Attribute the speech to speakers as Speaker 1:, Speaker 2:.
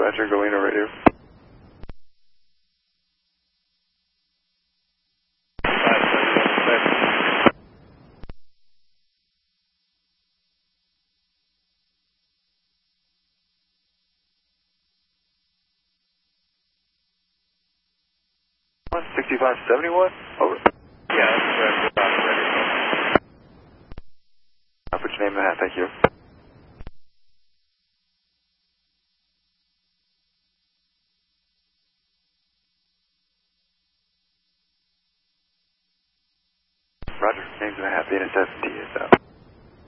Speaker 1: Roger, Galena Radio. One 6571. Over.
Speaker 2: Yeah, that's correct.
Speaker 1: I'll put your name in the hat. Thank you. Roger. Name's in the hat. Data 7T is out.